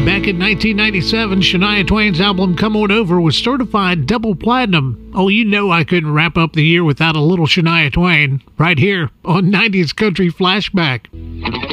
Back in 1997, Shania Twain's album Come On Over was certified double platinum. Oh, you know I couldn't wrap up the year without a little Shania Twain. Right here on 90s Country Flashback.